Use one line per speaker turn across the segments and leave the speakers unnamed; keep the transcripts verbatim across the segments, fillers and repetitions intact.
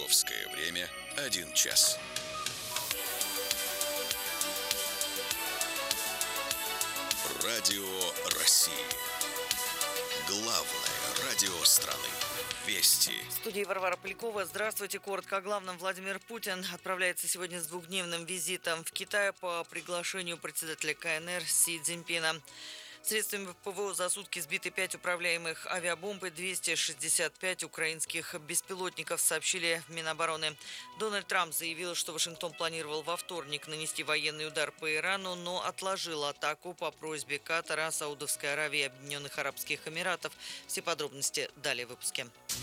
Московское время один час. Радио России. Главное радио страны. Вести.
В студии Варвара Полякова. Здравствуйте. Коротко о главном. Владимир Путин отправляется сегодня с двухдневным визитом в Китай по приглашению председателя ка эн эр Си Цзиньпина. Средствами ПВО за сутки сбиты пять управляемых авиабомб и двести шестьдесят пять украинских беспилотников, сообщили в Минобороны. Дональд Трамп заявил, что Вашингтон планировал во вторник нанести военный удар по Ирану, но отложил атаку по просьбе Катара, Саудовской Аравии и Объединенных Арабских Эмиратов. Все подробности далее в выпуске.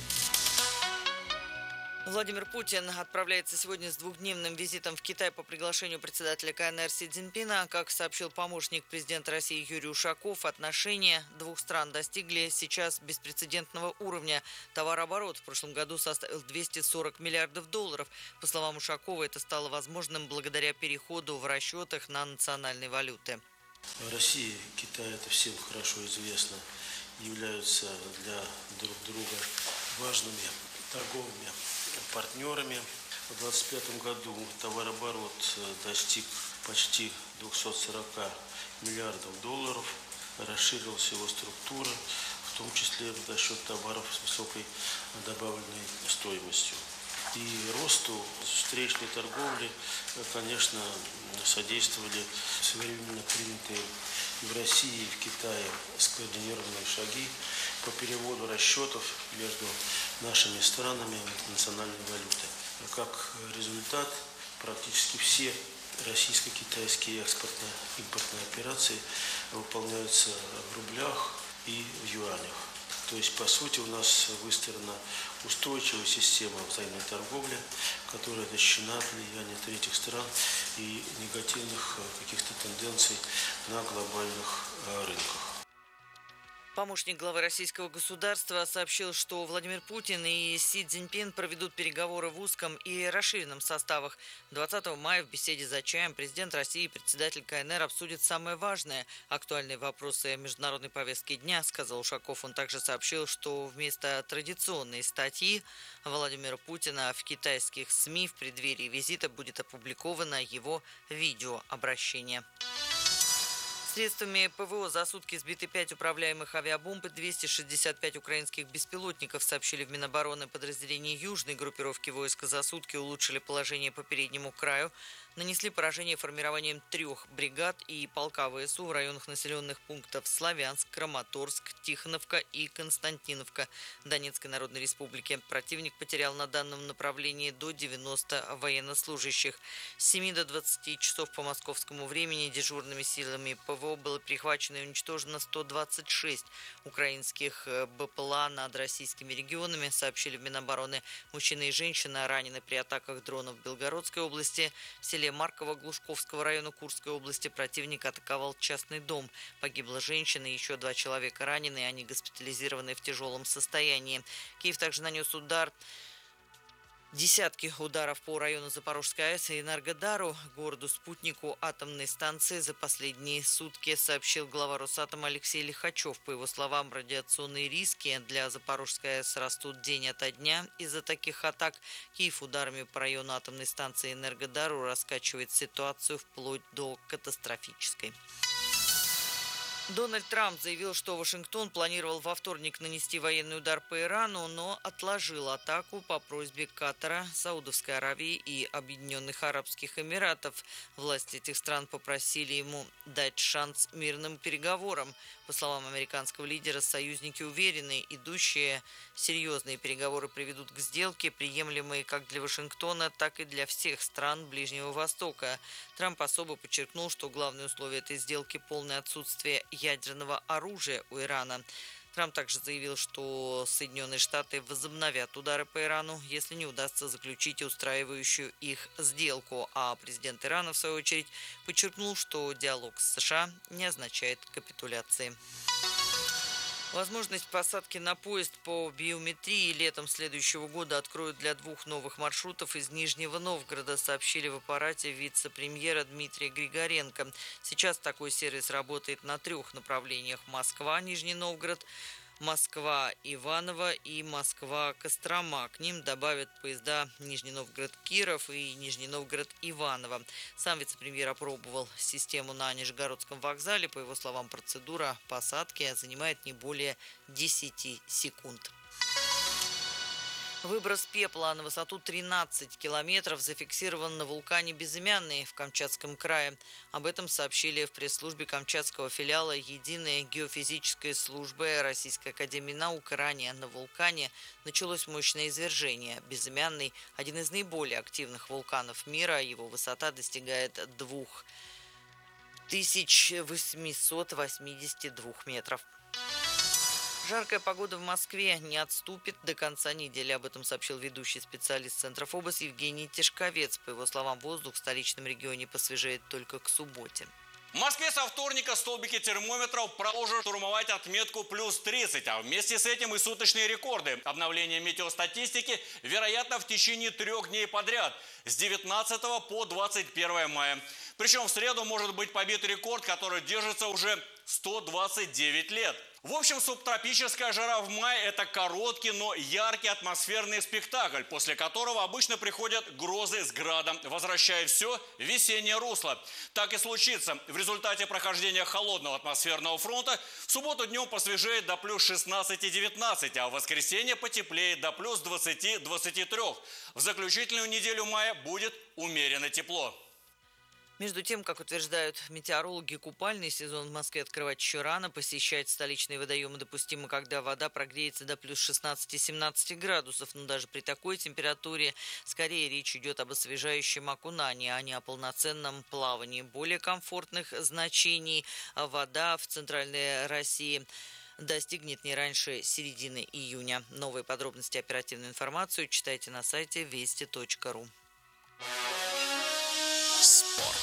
Владимир Путин отправляется сегодня с двухдневным визитом в Китай по приглашению председателя ка эн эр Си Цзиньпина. Как сообщил помощник президента России Юрий Ушаков, отношения двух стран достигли сейчас беспрецедентного уровня. Товарооборот в прошлом году составил двести сорок миллиардов долларов. По словам Ушакова, это стало возможным благодаря переходу в расчетах на национальные валюты.
Россия и Китай, это всем хорошо известно, являются для друг друга важными торговыми партнерами. В две тысячи двадцать пятом году товарооборот достиг почти двести сорок миллиардов долларов, расширилась его структура, в том числе за счет товаров с высокой добавленной стоимостью. И росту встречной торговли, конечно, содействовали своевременно принятые в России и в Китае скоординированные шаги по переводу расчетов между нашими странами в национальной валюты. Как результат, практически все российско-китайские экспортно-импортные операции выполняются в рублях и в юанях. То есть, по сути, у нас выстроена устойчивая система взаимной торговли, которая защищена от влияния третьих стран и негативных каких-то тенденций на глобальных рынках.
Помощник главы российского государства сообщил, что Владимир Путин и Си Цзиньпин проведут переговоры в узком и расширенном составах. двадцатого мая в беседе за чаем президент России и председатель ка эн эр обсудят самые важные актуальные вопросы международной повестки дня, сказал Ушаков. Он также сообщил, что вместо традиционной статьи Владимира Путина в китайских СМИ в преддверии визита будет опубликовано его видеообращение. Средствами ПВО за сутки сбиты пять управляемых авиабомб и двести шестьдесят пять украинских беспилотников, сообщили в Минобороны. Подразделения южной группировки войск за сутки улучшили положение по переднему краю, нанесли поражение формированием трех бригад и полка вэ эс у в районах населенных пунктов Славянск, Краматорск, Тихоновка и Константиновка Донецкой Народной Республики. Противник потерял на данном направлении до девяноста военнослужащих. С семи до двадцати часов по московскому времени дежурными силами ПВО было перехвачено и уничтожено сто двадцать шесть украинских бэ пэ эл а над российскими регионами, сообщили в Минобороны. Мужчина и женщина ранены при атаках дронов в Белгородской области. В селе Марково Глушковского района Курской области противник атаковал частный дом. Погибла женщина и еще два человека ранены, они госпитализированы в тяжелом состоянии. Киев также нанес удар Десятки ударов по району Запорожской АЭС и Энергодару, городу-спутнику атомной станции, за последние сутки, сообщил глава Росатома Алексей Лихачев. По его словам, радиационные риски для Запорожской АЭС растут день ото дня. Из-за таких атак Киев ударами по району атомной станции Энергодару раскачивает ситуацию вплоть до катастрофической. Дональд Трамп заявил, что Вашингтон планировал во вторник нанести военный удар по Ирану, но отложил атаку по просьбе Катара, Саудовской Аравии и Объединенных Арабских Эмиратов. Власти этих стран попросили ему дать шанс мирным переговорам. По словам американского лидера, союзники уверены, идущие серьезные переговоры приведут к сделке, приемлемой как для Вашингтона, так и для всех стран Ближнего Востока. Трамп особо подчеркнул, что главное условие этой сделки – полное отсутствие ядерного оружия у Ирана. Трамп также заявил, что Соединенные Штаты возобновят удары по Ирану, если не удастся заключить устраивающую их сделку. А президент Ирана, в свою очередь, подчеркнул, что диалог с США не означает капитуляции. Возможность посадки на поезд по биометрии летом следующего года откроют для двух новых маршрутов из Нижнего Новгорода, сообщили в аппарате вице-премьера Дмитрия Григоренко. Сейчас такой сервис работает на трех направлениях: Москва, Нижний Новгород, Москва-Иваново и Москва-Кострома. К ним добавят поезда Нижний Новгород-Киров и Нижний Новгород-Иваново. Сам вице-премьер опробовал систему на Нижегородском вокзале. По его словам, процедура посадки занимает не более десяти секунд. Выброс пепла на высоту тринадцать километров зафиксирован на вулкане Безымянный в Камчатском крае. Об этом сообщили в пресс-службе Камчатского филиала Единой геофизической службы Российской академии наук. Ранее на вулкане началось мощное извержение. Безымянный – один из наиболее активных вулканов мира. Его высота достигает двух тысяч восьмисот восьмидесяти двух метров. Жаркая погода в Москве не отступит до конца недели. Об этом сообщил ведущий специалист Центра ФОБОС Евгений Тишковец. По его словам, воздух в столичном регионе посвежеет только к субботе.
В Москве со вторника столбики термометров продолжат штурмовать отметку плюс тридцать, а вместе с этим и суточные рекорды. Обновление метеостатистики вероятно в течение трех дней подряд, с девятнадцатого по двадцать первое мая. Причем в среду может быть побит рекорд, который держится уже сто двадцать девять лет. В общем, субтропическая жара в мае – это короткий, но яркий атмосферный спектакль, после которого обычно приходят грозы с градом, возвращая все в весеннее русло. Так и случится. В результате прохождения холодного атмосферного фронта в субботу днем посвежеет до плюс шестнадцати-девятнадцати, а в воскресенье потеплеет до плюс двадцати-двадцати трёх. В заключительную неделю мая будет умеренно тепло.
Между тем, как утверждают метеорологи, купальный сезон в Москве открывать еще рано. Посещать столичные водоемы допустимо, когда вода прогреется до плюс шестнадцати-семнадцати градусов. Но даже при такой температуре скорее речь идет об освежающем окунании, а не о полноценном плавании. Более комфортных значений вода в центральной России достигнет не раньше середины июня. Новые подробности и оперативную информацию читайте на сайте вести точка ру.
Спорт.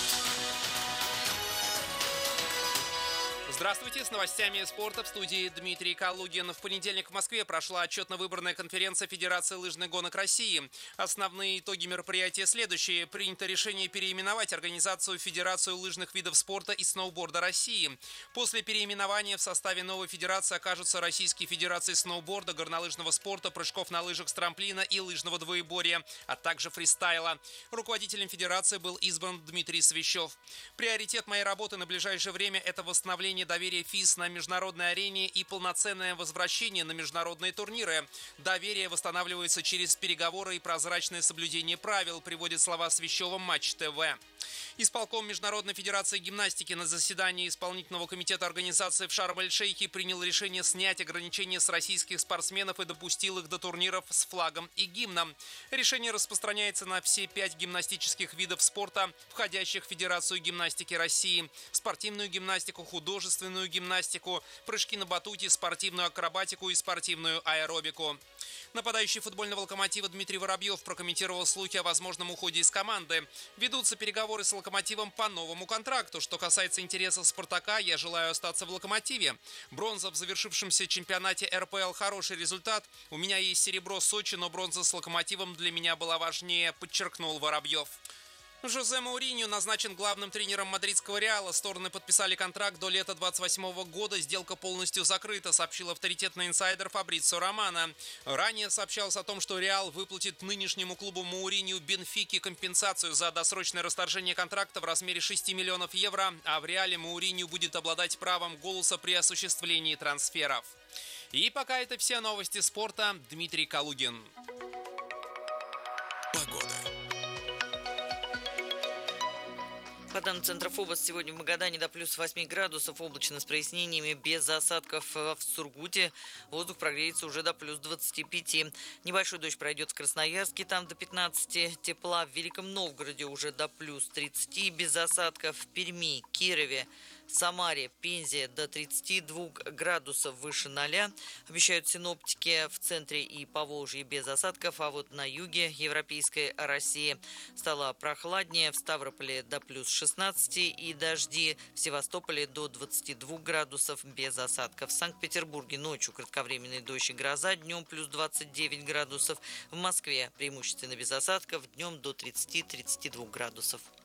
Здравствуйте, с новостями спорта в студии Дмитрий Калугин. В понедельник в Москве прошла отчетно-выборная конференция Федерации лыжных гонок России. Основные итоги мероприятия следующие. Принято решение переименовать организацию Федерацию лыжных видов спорта и сноуборда России. После переименования в составе новой федерации окажутся Российские федерации сноуборда, горнолыжного спорта, прыжков на лыжах с трамплина и лыжного двоеборья, а также фристайла. Руководителем федерации был избран Дмитрий Свящев. Приоритет моей работы на ближайшее время – это восстановление доверия ФИС на международной арене и полноценное возвращение на международные турниры. Доверие восстанавливается через переговоры и прозрачное соблюдение правил, приводит слова Свящева Матч ТВ. Исполком Международной федерации гимнастики на заседании исполнительного комитета организации в Шарм-эль-Шейхе принял решение снять ограничения с российских спортсменов и допустил их до турниров с флагом и гимном. Решение распространяется на все пять гимнастических видов спорта, входящих в Федерацию гимнастики России: спортивную гимнастику, художественную гимнастику, прыжки на батуте, спортивную акробатику и спортивную аэробику. Нападающий футбольного «Локомотива» Дмитрий Воробьев прокомментировал слухи о возможном уходе из команды. Ведутся переговоры с «Локомотивом» по новому контракту. Что касается интересов «Спартака», я желаю остаться в «Локомотиве». Бронза в завершившемся чемпионате эр пэ эл – хороший результат. У меня есть серебро в Сочи, но бронза с «Локомотивом» для меня была важнее, подчеркнул Воробьев. Жозе Мауриньо назначен главным тренером мадридского «Реала». Стороны подписали контракт до лета двадцать восьмого года. Сделка полностью закрыта, сообщил авторитетный инсайдер Фабрицио Романо. Ранее сообщалось о том, что «Реал» выплатит нынешнему клубу Мауриньо Бенфике компенсацию за досрочное расторжение контракта в размере шести миллионов евро, а в «Реале» Мауриньо будет обладать правом голоса при осуществлении трансферов. И пока это все новости спорта. Дмитрий Калугин.
Погода.
По данным Центра ФОБОС, сегодня в Магадане до плюс восьми градусов, облачно с прояснениями, без осадков. В Сургуте воздух прогреется уже до плюс двадцати пяти. Небольшой дождь пройдет в Красноярске, там до пятнадцати тепла. В Великом Новгороде уже до плюс тридцати, без осадков. В Перми, Кирове, Самаре, Пензе до тридцати двух градусов выше ноля. Обещают синоптики. В центре и Поволжье без осадков, а вот на юге Европейской России стало прохладнее. В Ставрополе до плюс шестнадцати и дожди. В Севастополе до двадцати двух градусов без осадков. В Санкт-Петербурге ночью кратковременный дождь и гроза, днем плюс двадцать девять градусов. В Москве преимущественно без осадков, днем до тридцати-тридцати двух градусов.